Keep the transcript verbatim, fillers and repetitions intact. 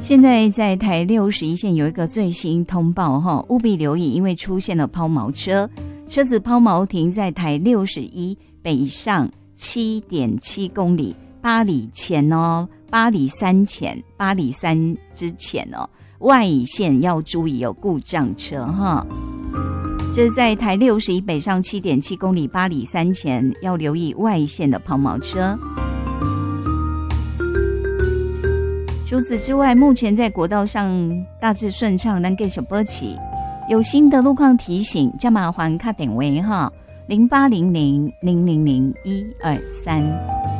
现在在台六十一线有一个最新通报哈，务必留意，因为出现了抛锚车，车子抛锚停在台六十一北上 七点七公里，八里前哦，八里三前，八里三之前哦，外线要注意有故障车哈。这是在台六十一北上 七点七公里，八里三前要留意外线的抛锚车。除此之外，目前在国道上大致顺畅，咱继续保持。有新的路况提醒，加麻烦打电话哈，零八零零零零零一二三。